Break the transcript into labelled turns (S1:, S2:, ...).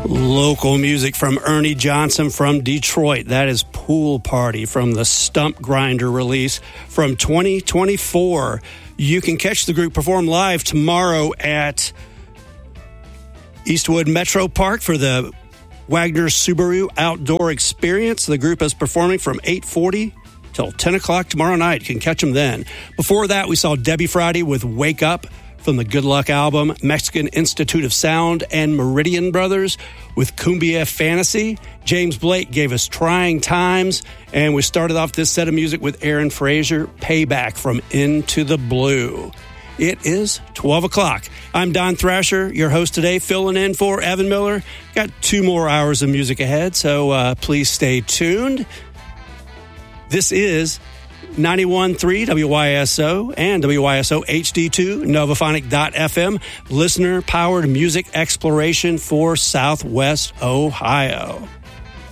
S1: Local music from Ernie Johnson from Detroit. That is Pool Party from the Stump Grinder release from 2024. You can catch the group perform live tomorrow at Eastwood Metro Park for the Wagner Subaru Outdoor Experience. The group is performing from 8:40 till 10 o'clock tomorrow night. You can catch them then. Before that, we saw Debbie Friday with Wake Up from the Good Luck album, Mexican Institute of Sound, and Meridian Brothers with Cumbia Fantasy. James Blake gave us Trying Times, and we started off this set of music with Aaron Fraser, Payback from Into the Blue. It is 12 o'clock. I'm Don Thrasher, your host today, filling in for Evan Miller. Got 2 more hours of music ahead, so please stay tuned. This is 91.3 WYSO and WYSO HD2 Novaphonic.FM, listener-powered music exploration for Southwest Ohio.